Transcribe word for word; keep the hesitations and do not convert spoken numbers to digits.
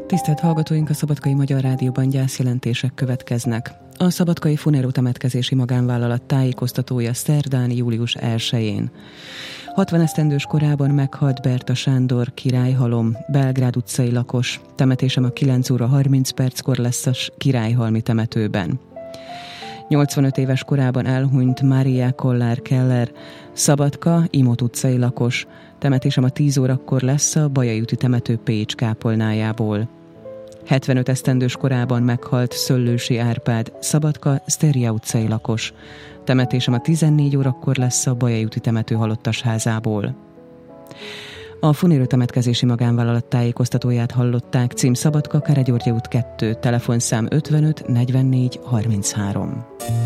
Tisztelt hallgatóink, a Szabadkai Magyar Rádióban gyászjelentések következnek. A Szabadkai Funero temetkezési magánvállalat tájékoztatója szerdán, július elsején. hatvan esztendős korában meghalt Berta Sándor, királyhalom, Belgrád utcai lakos. Temetésem a kilenc óra harminc perckor lesz a Királyhalmi temetőben. nyolcvanöt éves korában elhunyt Mária Kollár Keller, Szabadka, Imot utcai lakos. Temetésem a tíz órakor lesz a Bajai úti temető Pécs kápolnájából. hetvenöt esztendős korában meghalt Szöllősi Árpád, Szabadka, Szteria utcai lakos. Temetésem a tizennégy órakor lesz a Bajai úti temető halottasházából. A Funero temetkezési magánvállalat tájékoztatóját hallották, cím Szabadka, Káregyörgyi út kettő, telefonszám ötvenöt negyvennégy harminchárom.